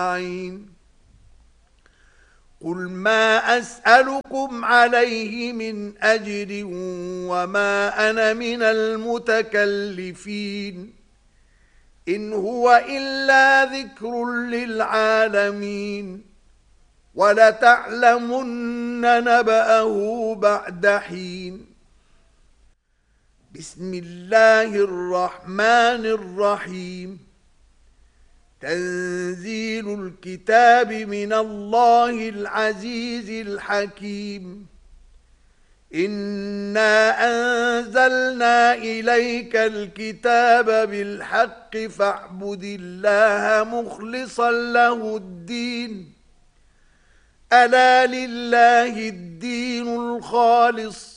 قل ما أسألكم عليه من أجر وما أنا من المتكلفين إن هو إلا ذكر للعالمين ولتعلمن نبأه بعد حين بسم الله الرحمن الرحيم تنزيل الكتاب من الله العزيز الحكيم إنا أنزلنا إليك الكتاب بالحق فاعبد الله مخلصا له الدين ألا لله الدين الخالص